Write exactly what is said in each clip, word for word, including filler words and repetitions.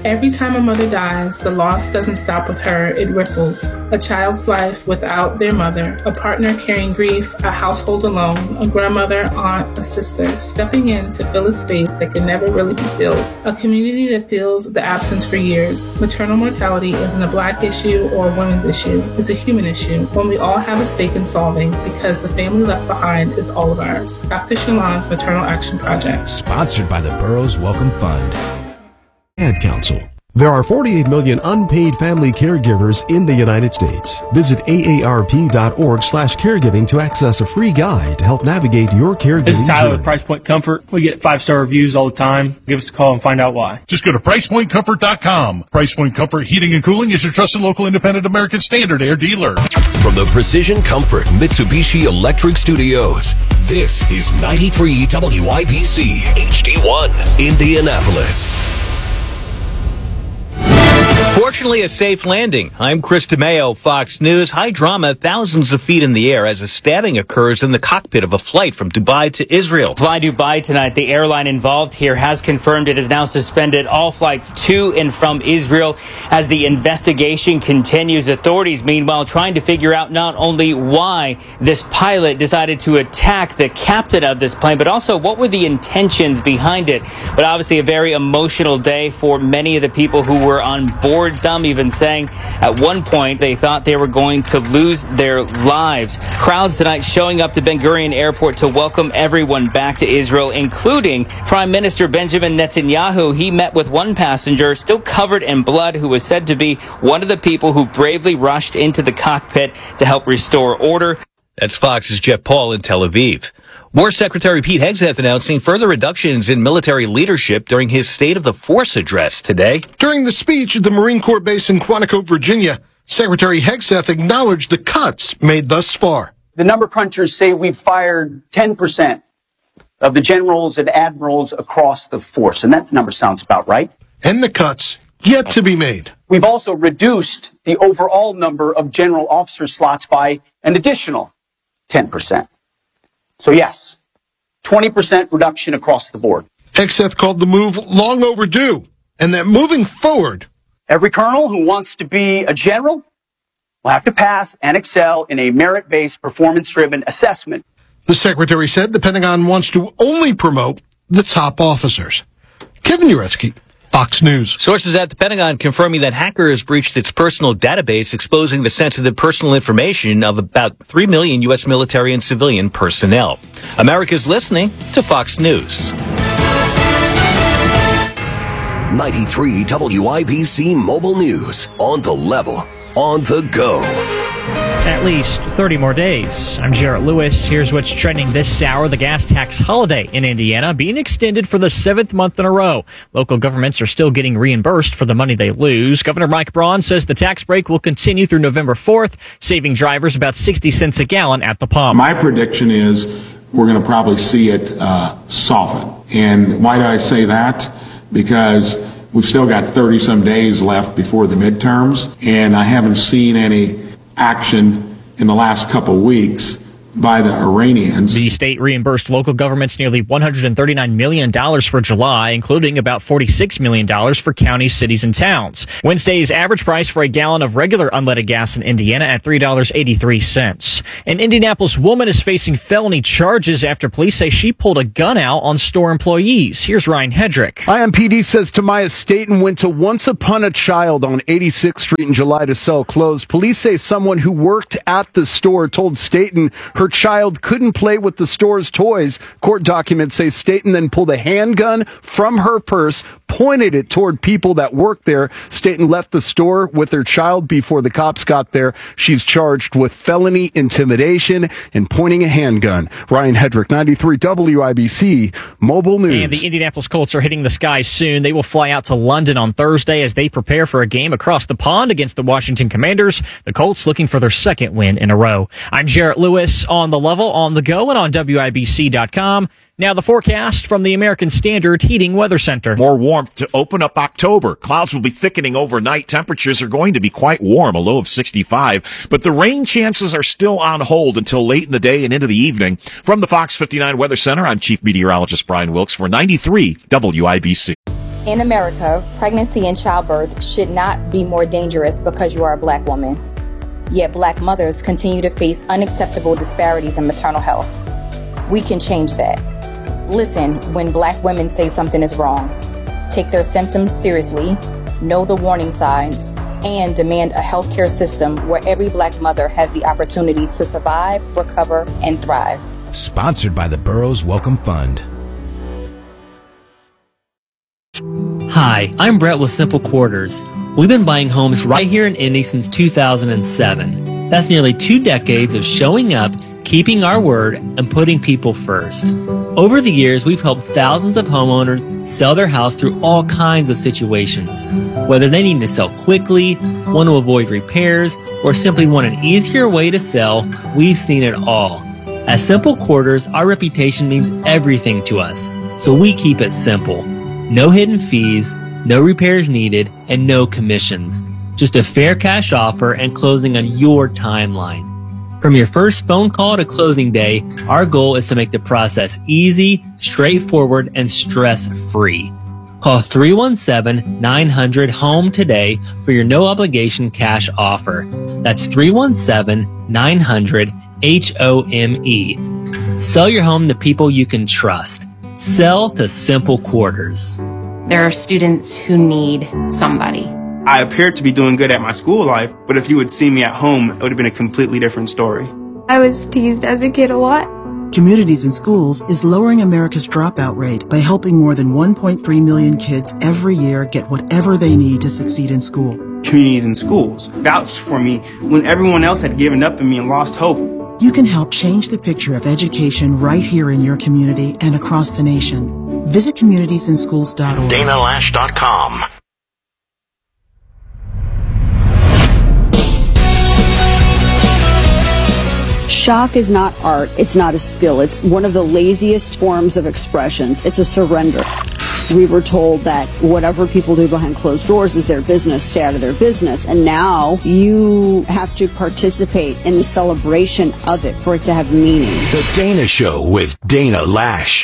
Every time a mother dies, the loss doesn't stop with her, it ripples. A child's life without their mother, a partner carrying grief, a household alone, a grandmother, aunt, a sister, stepping in to fill a space that can never really be filled. A community that feels the absence for years. Maternal mortality isn't a Black issue or a women's issue. It's a human issue, one we all have a stake in solving because the family left behind is all of ours. Doctor Shalon's Maternal Action Project. Sponsored by the Burroughs Welcome Fund. Ad Council. There are forty-eight million unpaid family caregivers in the United States. Visit aarp.org slash caregiving to access a free guide to help navigate your caregiving This is Tyler journey. with Price Point Comfort. We get five-star reviews all the time. Give us a call and find out why. Just go to price point comfort dot com. Price Point Comfort Heating and Cooling is your trusted local independent American Standard Air dealer. From the Precision Comfort Mitsubishi Electric Studios, this is ninety-three W I B C H D one, Indianapolis. Fortunately, a safe landing. I'm Chris DeMeo, Fox News. High drama, thousands of feet in the air as a stabbing occurs in the cockpit of a flight from Dubai to Israel. Fly Dubai tonight. The airline involved here has confirmed it has now suspended all flights to and from Israel as the investigation continues. Authorities, meanwhile, trying to figure out not only why this pilot decided to attack the captain of this plane, but also what were the intentions behind it. But obviously a very emotional day for many of the people who were on board. Some even saying at one point they thought they were going to lose their lives. Crowds tonight showing up to Ben Gurion Airport to welcome everyone back to Israel, including Prime Minister Benjamin Netanyahu. He met with one passenger still covered in blood who was said to be one of the people who bravely rushed into the cockpit to help restore order. That's Fox's Jeff Paul in Tel Aviv. War Secretary Pete Hegseth announcing further reductions in military leadership during his State of the Force address today. During the speech at the Marine Corps base in Quantico, Virginia, Secretary Hegseth acknowledged the cuts made thus far. The number crunchers say we've fired ten percent of the generals and admirals across the force, and that number sounds about right. And the cuts yet to be made. We've also reduced the overall number of general officer slots by an additional ten percent. So yes, twenty percent reduction across the board. Hegseth called the move long overdue, and that moving forward, every colonel who wants to be a general will have to pass and excel in a merit-based, performance-driven assessment. The secretary said the Pentagon wants to only promote the top officers. Kevin Uretsky, Fox News. Sources at the Pentagon confirming that hackers breached its personal database, exposing the sensitive personal information of about three million U S military and civilian personnel. America's listening to Fox News. ninety-three W I B C Mobile News. On the level, on the go. At least thirty more days. I'm Jarrett Lewis. Here's what's trending this hour. The gas tax holiday in Indiana being extended for the seventh month in a row. Local governments are still getting reimbursed for the money they lose. Governor Mike Braun says the tax break will continue through November fourth, saving drivers about sixty cents a gallon at the pump. My prediction is we're going to probably see it uh, soften. And why do I say that? Because we've still got thirty some days left before the midterms, and I haven't seen any action in the last couple of weeks by the Iranians. The state reimbursed local governments nearly one hundred thirty-nine million dollars for July, including about forty-six million dollars for counties, cities, and towns. Wednesday's average price for a gallon of regular unleaded gas in Indiana at three dollars and eighty-three cents. An Indianapolis woman is facing felony charges after police say she pulled a gun out on store employees. Here's Ryan Hedrick. I M P D says Tamaya Staten went to Once Upon a Child on eighty-sixth Street in July to sell clothes. Police say someone who worked at the store told Staten her child couldn't play with the store's toys. Court documents say Staten then pulled a handgun from her purse, pointed it toward people that worked there. Staten left the store with her child before the cops got there. She's charged with felony intimidation and pointing a handgun. Ryan Hedrick, ninety-three W I B C Mobile News. And the Indianapolis Colts are hitting the skies soon. They will fly out to London on Thursday as they prepare for a game across the pond against the Washington Commanders. The Colts looking for their second win in a row. I'm Jarrett Lewis on the level, on the go, and on W I B C dot com. Now the forecast from the American Standard Heating Weather Center. More warmth to open up October. Clouds will be thickening overnight. Temperatures are going to be quite warm, a low of sixty-five. But the rain chances are still on hold until late in the day and into the evening. From the Fox fifty-nine Weather Center, I'm Chief Meteorologist Brian Wilkes for ninety-three W I B C. In America, pregnancy and childbirth should not be more dangerous because you are a black woman. Yet black mothers continue to face unacceptable disparities in maternal health. We can change that. Listen when black women say something is wrong. Take their symptoms seriously, know the warning signs, and demand a healthcare system where every black mother has the opportunity to survive, recover, and thrive. Sponsored by the Burroughs Welcome Fund. Hi, I'm Brett with Simple Quarters. We've been buying homes right here in Indy since two thousand seven. That's nearly two decades of showing up, keeping our word, and putting people first. Over the years, we've helped thousands of homeowners sell their house through all kinds of situations. Whether they need to sell quickly, want to avoid repairs, or simply want an easier way to sell, we've seen it all. At Simple Quarters, our reputation means everything to us, so we keep it simple. No hidden fees, no repairs needed, and no commissions. Just a fair cash offer and closing on your timeline. From your first phone call to closing day, our goal is to make the process easy, straightforward, and stress-free. Call three one seven, nine hundred, HOME today for your no-obligation cash offer. That's three one seven, nine hundred, H O M E. Sell your home to people you can trust. Sell to Simple Quarters. There are students who need somebody. I appeared to be doing good at my school life, but if you had seen me at home, it would have been a completely different story. I was teased as a kid a lot. Communities in Schools is lowering America's dropout rate by helping more than one point three million kids every year get whatever they need to succeed in school. Communities in Schools vouched for me when everyone else had given up on me and lost hope. You can help change the picture of education right here in your community and across the nation. Visit communities in schools dot org. Dana Lash dot com. Shock is not art. It's not a skill. It's one of the laziest forms of expressions. It's a surrender. We were told that whatever people do behind closed doors is their business, stay out of their business. And now you have to participate in the celebration of it for it to have meaning. The Dana Show with Dana Lash.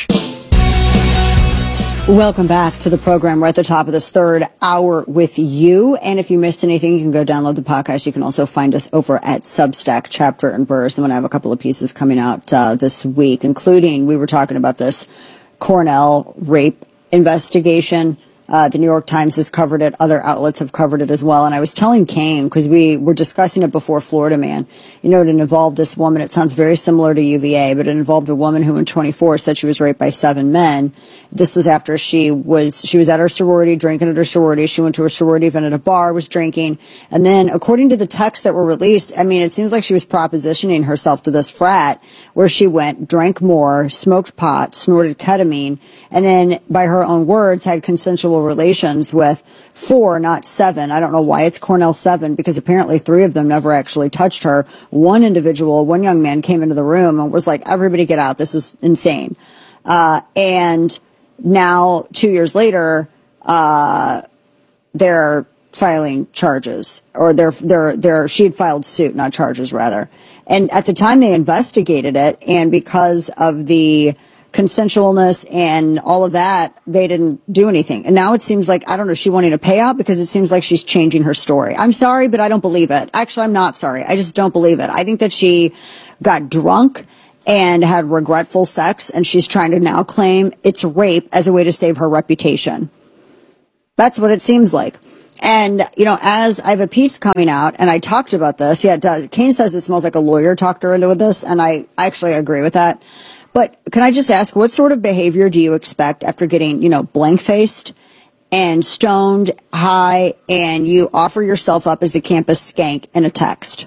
Welcome back to the program. We're at the top of this third hour with you. And if you missed anything, you can go download the podcast. You can also find us over at Substack, Chapter and Verse. I'm going to have a couple of pieces coming out uh, this week, including, we were talking about this Cornell rape investigation. Uh, the New York Times has covered it. Other outlets have covered it as well. And I was telling Kane, because we were discussing it before Florida Man, you know, it involved this woman. It sounds very similar to U V A, but it involved a woman who in twenty-four said she was raped by seven men. This was after she was, she was at her sorority, drinking at her sorority. She went to a sorority event at a bar, was drinking. And then according to the texts that were released, I mean, it seems like she was propositioning herself to this frat where she went, drank more, smoked pot, snorted ketamine, and then by her own words had consensual relations with four, not seven. I don't know why it's Cornell seven, because apparently three of them never actually touched her. One individual, one young man came into the room and was like, everybody get out. This is insane. Uh, and now two years later, uh, they're filing charges, or they're, they're, they're, she had filed suit, not charges rather. And at the time they investigated it, and because of the consensualness and all of that, they didn't do anything. And now it seems like, I don't know, she wanting a payout because it seems like she's changing her story. I'm sorry, but I don't believe it. Actually, I'm not sorry. I just don't believe it. I think that she got drunk and had regretful sex, and she's trying to now claim it's rape as a way to save her reputation. That's what it seems like. And, you know, as I have a piece coming out, and I talked about this, yeah, it does. Kane says it smells like a lawyer talked her into this, and I actually agree with that. But can I just ask, what sort of behavior do you expect after getting, you know, blank-faced and stoned, high, and you offer yourself up as the campus skank in a text?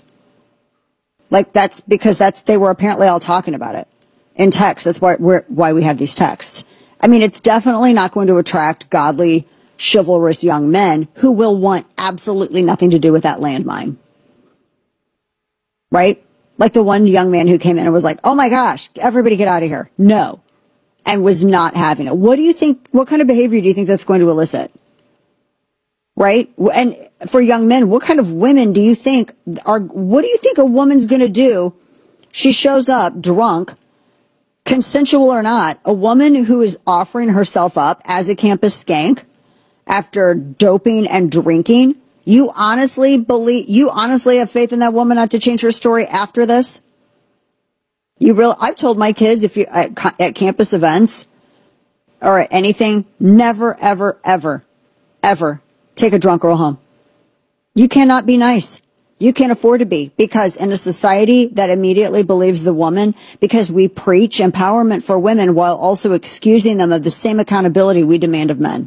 Like, that's because that's, they were apparently all talking about it in text. That's why we're, why we have these texts. I mean, it's definitely not going to attract godly, chivalrous young men who will want absolutely nothing to do with that landmine. Right? Like the one young man who came in and was like, oh my gosh, everybody get out of here. No. And was not having it. What do you think, what kind of behavior do you think that's going to elicit? Right? And for young men, what kind of women do you think are, what do you think a woman's going to do? She shows up drunk, consensual or not, a woman who is offering herself up as a campus skank after doping and drinking? You honestly believe, you honestly have faith in that woman not to change her story after this? You real, I've told my kids if you, at, at campus events or at anything, never, ever, ever, ever take a drunk girl home. You cannot be nice. You can't afford to be, because in a society that immediately believes the woman, because we preach empowerment for women while also excusing them of the same accountability we demand of men.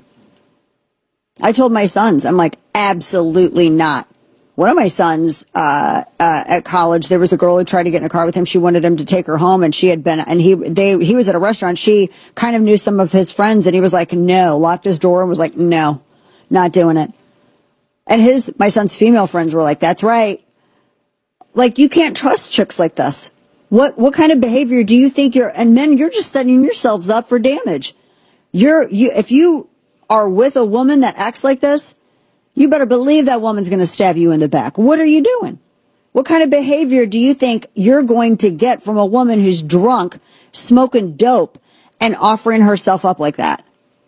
I told my sons, I'm like, absolutely not. One of my sons uh, uh at college, there was a girl who tried to get in a car with him. She wanted him to take her home, and she had been, and he they he was at a restaurant. She kind of knew some of his friends, and he was like, no, locked his door and was like, no, not doing it. And his, my son's female friends were like, that's right. Like, you can't trust chicks like this. What, what kind of behavior do you think you're, and men, you're just setting yourselves up for damage. You're, you, if you are with a woman that acts like this, you better believe that woman's going to stab you in the back. What are you doing? What kind of behavior do you think you're going to get from a woman who's drunk, smoking dope, and offering herself up like that?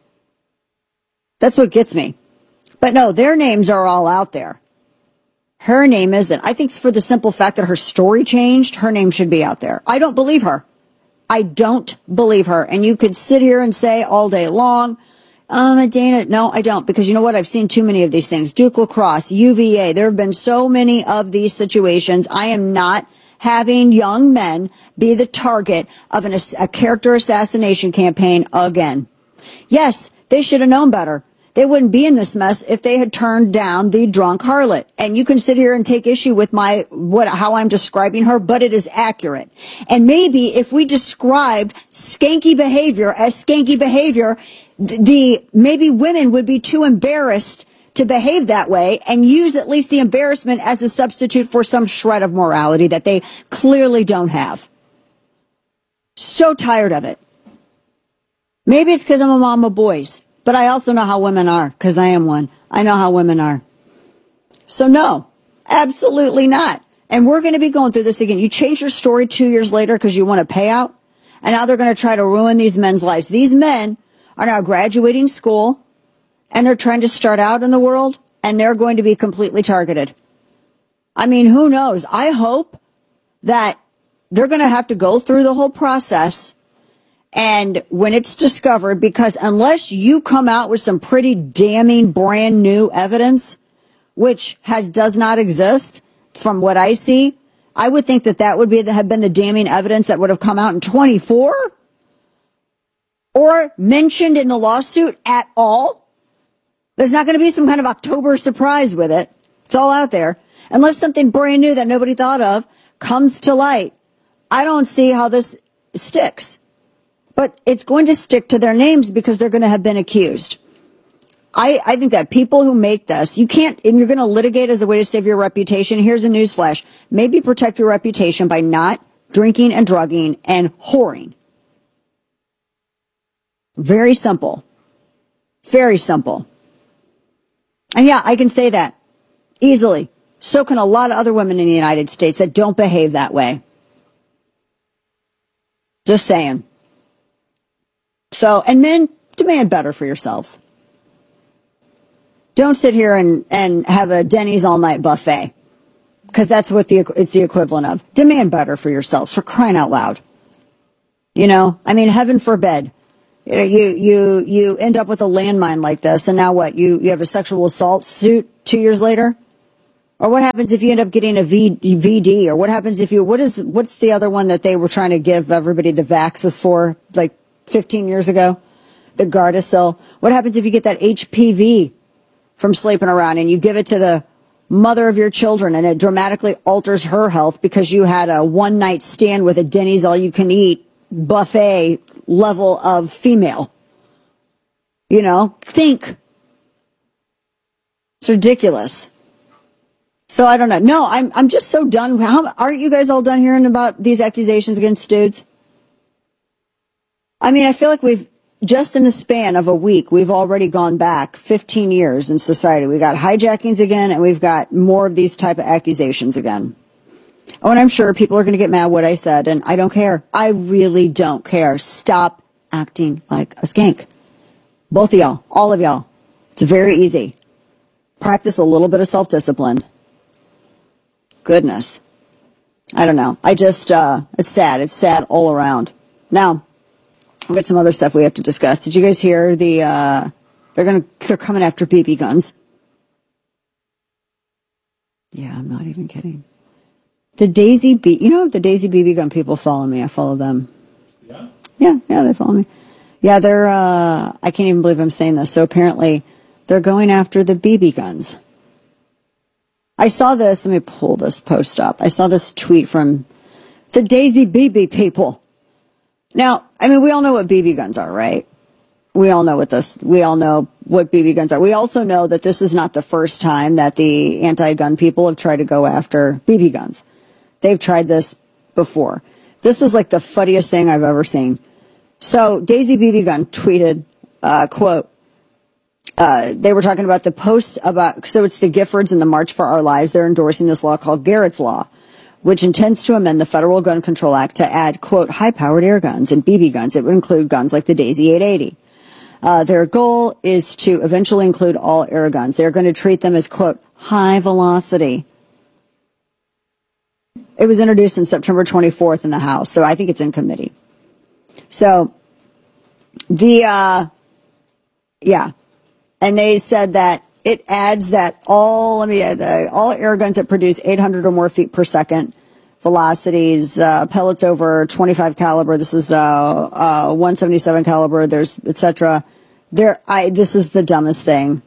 That's what gets me. But no, their names are all out there. Her name isn't. I think for the simple fact that her story changed, her name should be out there. I don't believe her. I don't believe her. And you could sit here and say all day long, um, Dana, no, I don't. Because you know what? I've seen too many of these things. Duke Lacrosse, U V A. There have been so many of these situations. I am not having young men be the target of an, a character assassination campaign again. Yes, they should have known better. They wouldn't be in this mess if they had turned down the drunk harlot. And you can sit here and take issue with my, what, how I'm describing her, but it is accurate. And maybe if we described skanky behavior as skanky behavior, the, the maybe women would be too embarrassed to behave that way and use at least the embarrassment as a substitute for some shred of morality that they clearly don't have. So tired of it. Maybe it's because I'm a mom of boys. But I also know how women are, because I am one. I know how women are. So no, absolutely not. And we're going to be going through this again. You change your story two years later because you want a payout, and now they're going to try to ruin these men's lives. These men are now graduating school, and they're trying to start out in the world, and they're going to be completely targeted. I mean, who knows? I hope that they're going to have to go through the whole process. And when it's discovered, because unless you come out with some pretty damning brand new evidence, which has does not exist from what I see, I would think that that would be the, have been the damning evidence that would have come out in twenty-four or mentioned in the lawsuit at all. There's not going to be some kind of October surprise with it. It's all out there. Unless something brand new that nobody thought of comes to light. I don't see how this sticks. But it's going to stick to their names because they're going to have been accused. I, I think that people who make this, you can't, and you're going to litigate as a way to save your reputation. Here's a newsflash. Maybe protect your reputation by not drinking and drugging and whoring. Very simple. Very simple. And yeah, I can say that easily. So can a lot of other women in the United States that don't behave that way. Just saying. So, and men, demand better for yourselves. Don't sit here and, and have a Denny's all-night buffet, because that's what the it's the equivalent of. Demand better for yourselves, for crying out loud. You know, I mean, heaven forbid, you know, you you you end up with a landmine like this, and now what? You you have a sexual assault suit two years later, or what happens if you end up getting a v, VD, or what happens if you what is what's the other one that they were trying to give everybody the vaxes for, like fifteen years ago, the Gardasil. What happens if you get that H P V from sleeping around and you give it to the mother of your children and it dramatically alters her health because you had a one night stand with a Denny's all you can eat buffet level of female? You know, think. It's ridiculous. So I don't know. No, I'm I'm just so done. How, aren't you guys all done hearing about these accusations against dudes? I mean, I feel like we've, just in the span of a week, we've already gone back fifteen years in society. We got hijackings again, and we've got more of these type of accusations again. Oh, and I'm sure people are going to get mad what I said, and I don't care. I really don't care. Stop acting like a skank. Both of y'all, all of y'all. It's very easy. Practice a little bit of self-discipline. Goodness. I don't know. I just, uh, it's sad. It's sad all around. Now, we've got some other stuff we have to discuss. Did you guys hear the, uh, they're gonna, they're coming after B B guns. Yeah, I'm not even kidding. The Daisy B, you know, the Daisy B B gun people follow me. I follow them. Yeah? Yeah, yeah, they follow me. Yeah, they're, uh, I can't even believe I'm saying this. So apparently they're going after the B B guns. I saw this, let me pull this post up. I saw this tweet from the Daisy B B people. Now, I mean, we all know what B B guns are, right? We all know what this, we all know what B B guns are. We also know that this is not the first time that the anti-gun people have tried to go after B B guns. They've tried this before. This is like the funniest thing I've ever seen. So Daisy B B Gun tweeted, uh, quote, uh, they were talking about the post about, so it's the Giffords and the March for Our Lives. They're endorsing this law called Garrett's Law, which intends to amend the Federal Gun Control Act to add, quote, high-powered air guns and B B guns. It would include guns like the Daisy eight eighty. Uh, their goal is to eventually include all air guns. They're going to treat them as, quote, high velocity. It was introduced on September twenty-fourth in the House, so I think it's in committee. So, the, uh, yeah, and they said that it adds that all, let me, uh, all air guns that produce eight hundred or more feet per second velocities, uh, pellets over twenty-five caliber, this is, uh, uh, one seventy-seven caliber, there's, et cetera. There, I, this is the dumbest thing.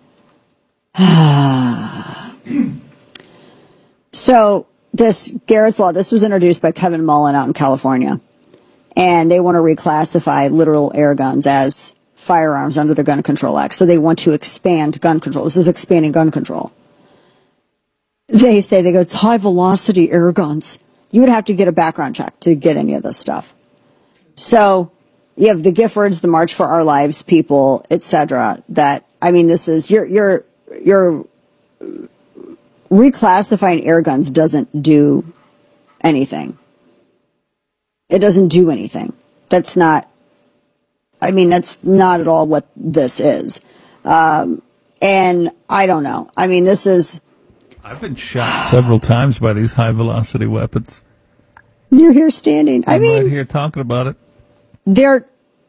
So, this Garrett's Law, this was introduced by Kevin Mullen out in California. And they want to reclassify literal air guns as firearms under the Gun Control Act. So they want to expand gun control. This is expanding gun control. They say, they go, it's high velocity air guns. You would have to get a background check to get any of this stuff. So you have the Giffords, the March for Our Lives people, et cetera. That, I mean, this is, you're, you're, you're, reclassifying air guns doesn't do anything. It doesn't do anything. That's not, I mean, that's not at all what this is. Um, and I don't know. I mean, this is... I've been shot several times by these high-velocity weapons. You're here standing. I I'm mean... right here talking about it. They're...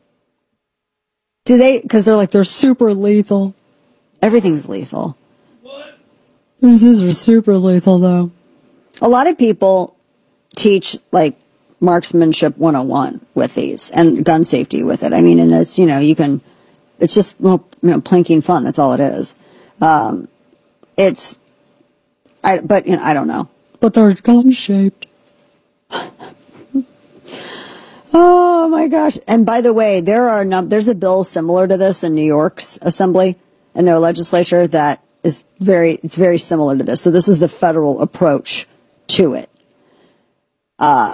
Do they... Because they're like, they're super lethal. Everything's lethal. What? These are super lethal, though. A lot of people teach, like, marksmanship one oh one with these and gun safety with it. I mean, and it's, you know, you can, it's just little, you know, plinking fun. That's all it is. Um, it's, I, but, you know, I don't know. But they're gun shaped. Oh my gosh. And by the way, there are num- there's a bill similar to this in New York's assembly and their legislature that is very, it's very similar to this. So this is the federal approach to it. Uh,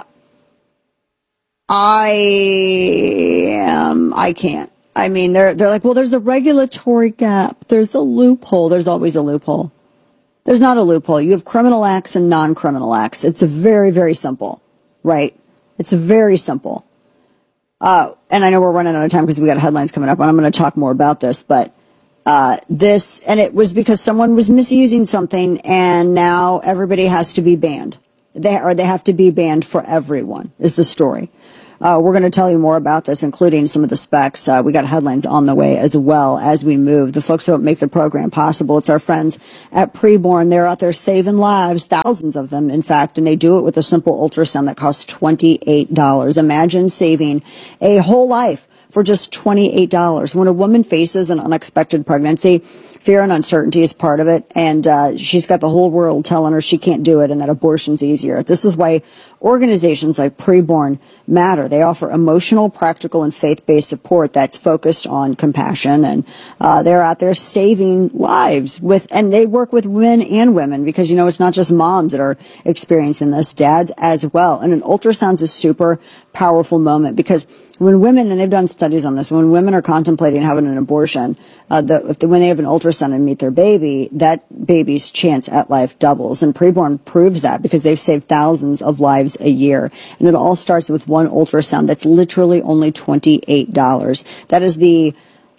I am, I can't. I mean, they're, they're like, well, there's a regulatory gap. There's a loophole. There's always a loophole. There's not a loophole. You have criminal acts and non-criminal acts. It's very, very simple, right? It's very simple. Uh, and I know we're running out of time because we got headlines coming up and I'm going to talk more about this, but, uh, this, and it was because someone was misusing something and now everybody has to be banned. They, or they have to be banned for everyone, is the story. Uh, we're going to tell you more about this, including some of the specs. Uh, we got headlines on the way as well as we move. The folks who make the program possible, it's our friends at Preborn. They're out there saving lives, thousands of them, in fact, and they do it with a simple ultrasound that costs twenty-eight dollars. Imagine saving a whole life for just twenty-eight dollars. When a woman faces an unexpected pregnancy, fear and uncertainty is part of it, and uh, she's got the whole world telling her she can't do it and that abortion's easier. This is why organizations like Preborn matter. They offer emotional, practical, and faith-based support that's focused on compassion, and uh, they're out there saving lives with, and they work with men and women because, you know, it's not just moms that are experiencing this, dads as well. And an ultrasound's a super powerful moment because when women, and they've done studies on this, when women are contemplating having an abortion, uh, the, if the, when they have an ultrasound and meet their baby, that baby's chance at life doubles. And Preborn proves that because they've saved thousands of lives a year. And it all starts with one ultrasound that's literally only twenty-eight dollars. That is the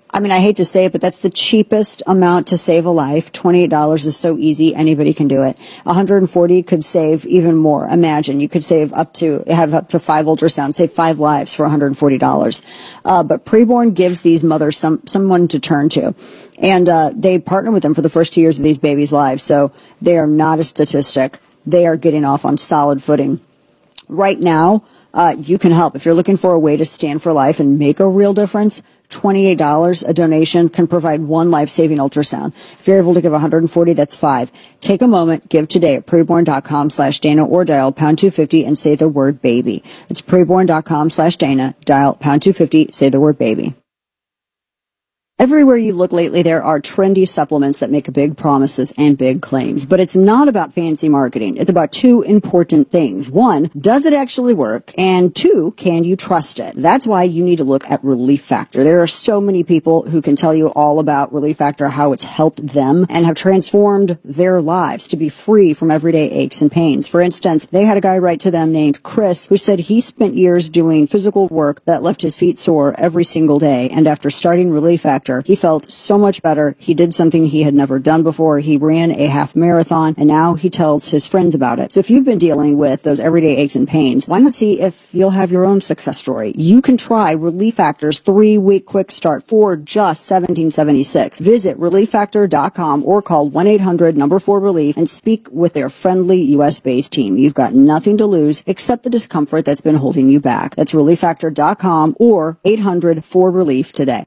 I mean, I hate to say it, but that's the cheapest amount to save a life. twenty-eight dollars is so easy. Anybody can do it. one hundred forty could save even more. Imagine you could save up to, have up to five ultrasounds, save five lives for one hundred forty dollars. Uh, but Preborn gives these mothers some, someone to turn to. And, uh, they partner with them for the first two years of these babies' lives. So they are not a statistic. They are getting off on solid footing. Right now, uh, you can help. If you're looking for a way to stand for life and make a real difference, twenty-eight dollars a donation can provide one life-saving ultrasound. If you're able to give one hundred forty, that's five. Take a moment, give today at preborn.com slash Dana or dial pound two fifty and say the word baby. It's preborn.com slash Dana, dial pound two fifty, say the word baby. Everywhere you look lately, there are trendy supplements that make big promises and big claims. But it's not about fancy marketing. It's about two important things. One, does it actually work? And two, can you trust it? That's why you need to look at Relief Factor. There are so many people who can tell you all about Relief Factor, how it's helped them and have transformed their lives to be free from everyday aches and pains. For instance, they had a guy write to them named Chris who said he spent years doing physical work that left his feet sore every single day. And after starting Relief Factor, he felt so much better. He did something he had never done before. He ran a half marathon, and now he tells his friends about it. So if you've been dealing with those everyday aches and pains, why not see if you'll have your own success story? You can try Relief Factor's three-week quick start for just seventeen seventy-six. Visit relief factor dot com or call one eight hundred number four relief and speak with their friendly U S-based team. You've got nothing to lose except the discomfort that's been holding you back. That's relief factor dot com or eight hundred four relief today.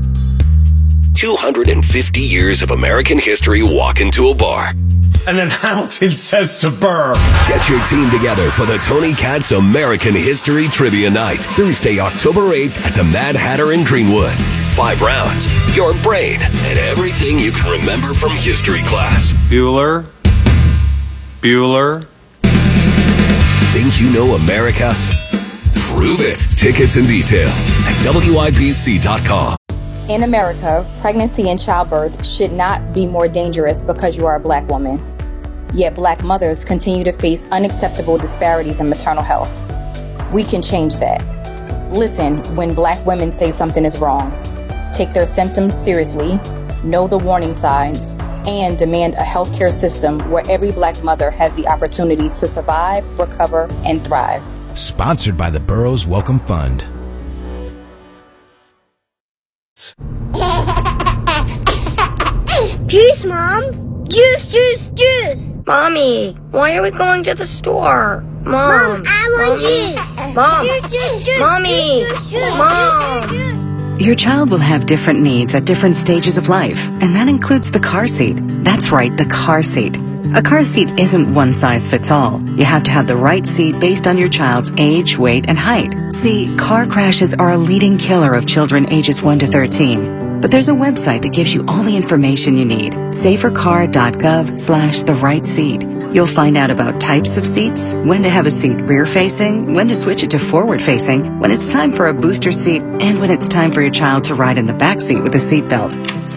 two hundred fifty years of American history walk into a bar. And then Hamilton says to Burr, get your team together for the Tony Katz American History Trivia Night, Thursday, October eighth at the Mad Hatter in Greenwood. Five rounds, your brain, and everything you can remember from history class. Bueller. Bueller. Think you know America? Prove it. Tickets and details at W I B C dot com. In America, pregnancy and childbirth should not be more dangerous because you are a black woman. Yet black mothers continue to face unacceptable disparities in maternal health. We can change that. Listen when black women say something is wrong. Take their symptoms seriously, know the warning signs, and demand a healthcare system where every black mother has the opportunity to survive, recover, and thrive. Sponsored by the Burroughs Welcome Fund. Juice, Mom! Juice, juice, juice! Mommy, why are we going to the store? Mom, Mom I want Mommy. Juice! Mom! Juice, juice, juice! Mommy! Juice, juice, Mom! Juice, juice, juice. Your child will have different needs at different stages of life, and that includes the car seat. That's right, the car seat. A car seat isn't one size fits all. You have to have the right seat based on your child's age, weight, and height. See, car crashes are a leading killer of children ages one to thirteen. But there's a website that gives you all the information you need. safercar.gov slash the right seat. You'll find out about types of seats, when to have a seat rear-facing, when to switch it to forward-facing, when it's time for a booster seat, and when it's time for your child to ride in the back seat with a seatbelt.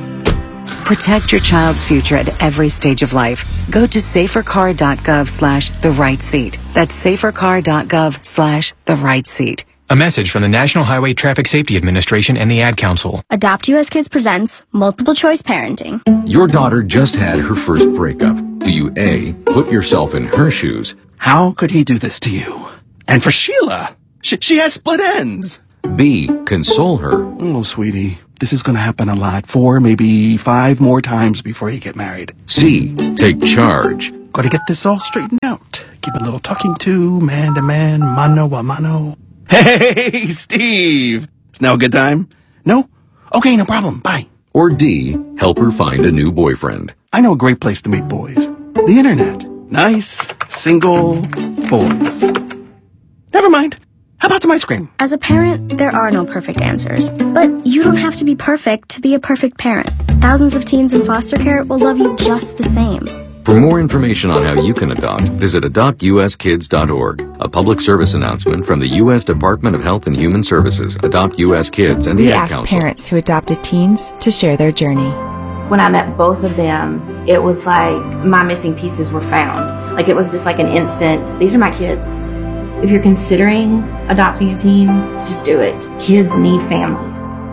Protect your child's future at every stage of life. Go to safercar.gov slash the right seat. That's safercar.gov slash the right seat. A message from the National Highway Traffic Safety Administration and the Ad Council. Adopt U S Kids presents Multiple Choice Parenting. Your daughter just had her first breakup. Do you A, put yourself in her shoes? How could he do this to you? And for Sheila, she, she has split ends. B, console her. Oh, sweetie, this is going to happen a lot. Four, maybe five more times before you get married. C, take charge. Got to get this all straightened out. Keep a little talking to, man to man, mano a mano. Hey, Steve! Is now a good time? No? Okay, no problem. Bye. Or D, help her find a new boyfriend. I know a great place to meet boys. The internet. Nice, single boys. Never mind. How about some ice cream? As a parent, there are no perfect answers. But you don't have to be perfect to be a perfect parent. Thousands of teens in foster care will love you just the same. For more information on how you can adopt, visit adopt u s kids dot org. A public service announcement from the U S Department of Health and Human Services, Adopt U S Kids, and the Ad Council. We ask parents who adopted teens to share their journey. When I met both of them, it was like my missing pieces were found. Like it was just like an instant, these are my kids. If you're considering adopting a teen, just do it. Kids need families.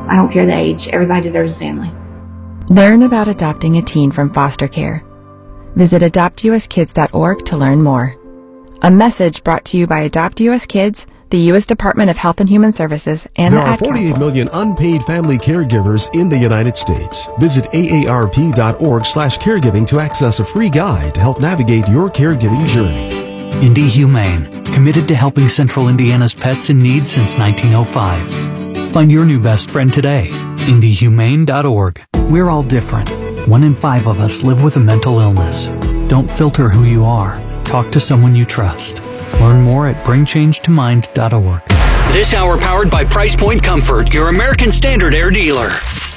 I don't care the age. Everybody deserves a family. Learn about adopting a teen from foster care. Visit adopt u s kids dot org to learn more. A message brought to you by Adopt U S Kids, the U S Department of Health and Human Services, and there the are Ad Council. forty-eight million unpaid family caregivers in the United States. Visit A A R P dot org slash caregiving to access a free guide to help navigate your caregiving journey. Indy Humane, committed to helping Central Indiana's pets in need since nineteen oh five. Find your new best friend today. indy humane dot org. We're all different. One in five of us live with a mental illness. Don't filter who you are. Talk to someone you trust. Learn more at bring change to mind dot org. This hour powered by Price Point Comfort, your American Standard Air dealer.